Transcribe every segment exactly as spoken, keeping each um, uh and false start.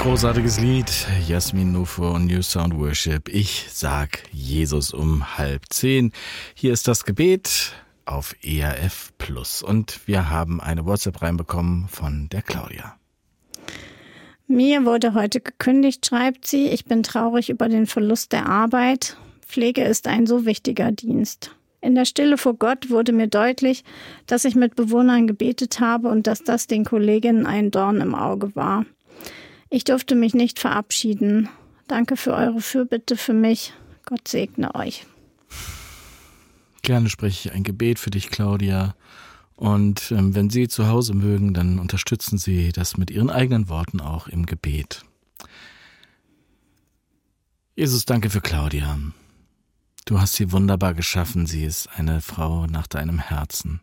Großartiges Lied, Jasmin Nufo und New Sound Worship. Ich sag Jesus um halb zehn. Hier ist das Gebet auf E R F Plus. Und wir haben eine WhatsApp reinbekommen von der Claudia. Mir wurde heute gekündigt, schreibt sie. Ich bin traurig über den Verlust der Arbeit. Pflege ist ein so wichtiger Dienst. In der Stille vor Gott wurde mir deutlich, dass ich mit Bewohnern gebetet habe und dass das den Kolleginnen ein Dorn im Auge war. Ich durfte mich nicht verabschieden. Danke für eure Fürbitte für mich. Gott segne euch. Gerne spreche ich ein Gebet für dich, Claudia. Und ähm, wenn Sie zu Hause mögen, dann unterstützen Sie das mit Ihren eigenen Worten auch im Gebet. Jesus, danke für Claudia. Du hast sie wunderbar geschaffen. Sie ist eine Frau nach deinem Herzen.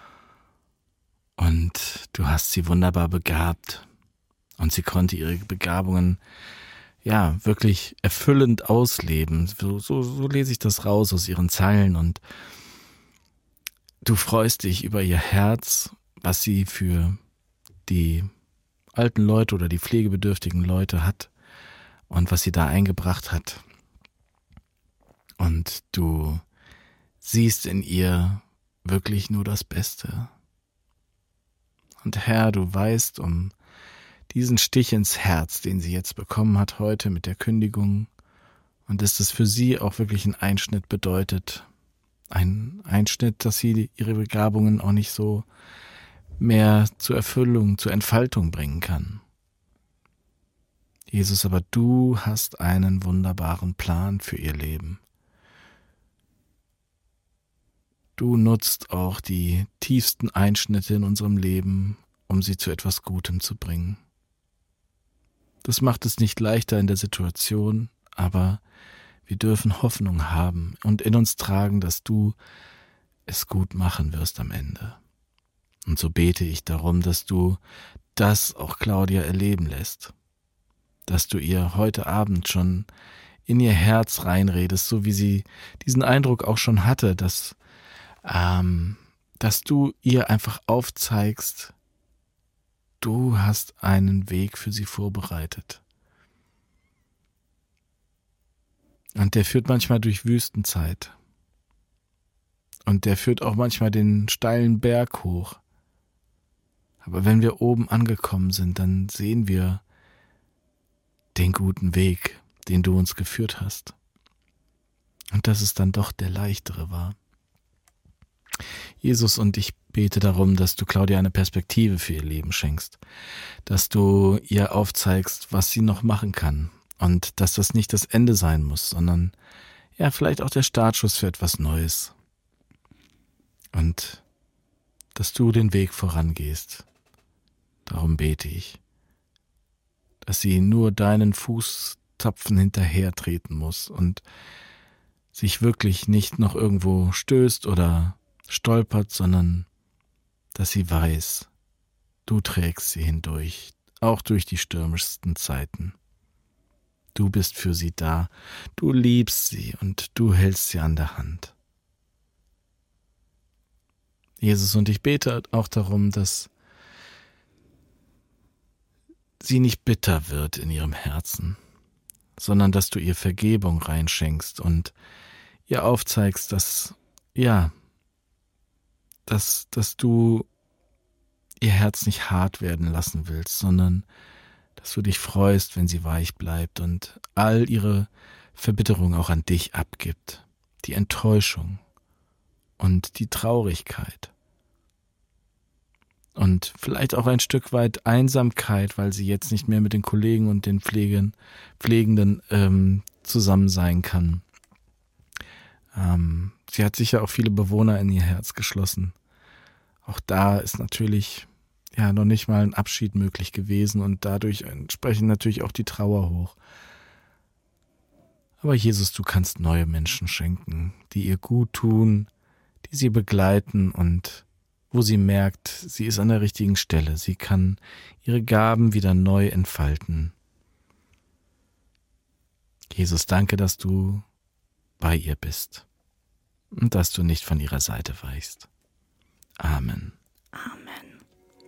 Und du hast sie wunderbar begabt. Und sie konnte ihre Begabungen ja wirklich erfüllend ausleben. So, so, so lese ich das raus aus ihren Zeilen. Und du freust dich über ihr Herz, was sie für die alten Leute oder die pflegebedürftigen Leute hat und was sie da eingebracht hat. Und du siehst in ihr wirklich nur das Beste. Und Herr, du weißt um diesen Stich ins Herz, den sie jetzt bekommen hat heute mit der Kündigung, und dass es für sie auch wirklich ein Einschnitt bedeutet. Ein Einschnitt, dass sie ihre Begabungen auch nicht so mehr zur Erfüllung, zur Entfaltung bringen kann. Jesus, aber du hast einen wunderbaren Plan für ihr Leben. Du nutzt auch die tiefsten Einschnitte in unserem Leben, um sie zu etwas Gutem zu bringen. Das macht es nicht leichter in der Situation, aber wir dürfen Hoffnung haben und in uns tragen, dass du es gut machen wirst am Ende. Und so bete ich darum, dass du das auch Claudia erleben lässt, dass du ihr heute Abend schon in ihr Herz reinredest, so wie sie diesen Eindruck auch schon hatte, dass, ähm, dass du ihr einfach aufzeigst, du hast einen Weg für sie vorbereitet. Und der führt manchmal durch Wüstenzeit. Und der führt auch manchmal den steilen Berg hoch. Aber wenn wir oben angekommen sind, dann sehen wir den guten Weg, den du uns geführt hast. Und dass es dann doch der leichtere war. Jesus, und ich bete darum, dass du Claudia eine Perspektive für ihr Leben schenkst, dass du ihr aufzeigst, was sie noch machen kann und dass das nicht das Ende sein muss, sondern ja vielleicht auch der Startschuss für etwas Neues und dass du den Weg vorangehst. Darum bete ich, dass sie nur deinen Fußtapfen hinterher treten muss und sich wirklich nicht noch irgendwo stößt oder stolpert, sondern dass sie weiß, du trägst sie hindurch, auch durch die stürmischsten Zeiten. Du bist für sie da, du liebst sie und du hältst sie an der Hand. Jesus, und ich bete auch darum, dass sie nicht bitter wird in ihrem Herzen, sondern dass du ihr Vergebung reinschenkst und ihr aufzeigst, dass, ja, dass, dass du ihr Herz nicht hart werden lassen willst, sondern dass du dich freust, wenn sie weich bleibt und all ihre Verbitterung auch an dich abgibt, die Enttäuschung und die Traurigkeit und vielleicht auch ein Stück weit Einsamkeit, weil sie jetzt nicht mehr mit den Kollegen und den Pflegen, Pflegenden ähm, zusammen sein kann. Ähm, sie hat sicher auch viele Bewohner in ihr Herz geschlossen. Auch da ist natürlich ja noch nicht mal ein Abschied möglich gewesen und dadurch entsprechend natürlich auch die Trauer hoch. Aber Jesus, du kannst neue Menschen schenken, die ihr gut tun, die sie begleiten und wo sie merkt, sie ist an der richtigen Stelle. Sie kann ihre Gaben wieder neu entfalten. Jesus, danke, dass du bei ihr bist und dass du nicht von ihrer Seite weichst. Amen. Amen.